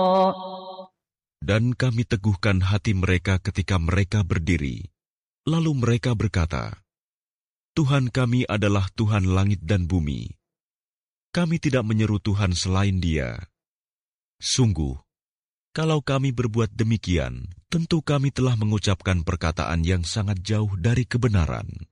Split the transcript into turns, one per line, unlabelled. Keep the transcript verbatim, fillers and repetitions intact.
Dan kami teguhkan hati mereka ketika mereka berdiri. Lalu mereka berkata, Tuhan kami adalah Tuhan langit dan bumi. Kami tidak menyeru Tuhan selain Dia. Sungguh, kalau kami berbuat demikian, tentu kami telah mengucapkan perkataan yang sangat jauh dari kebenaran.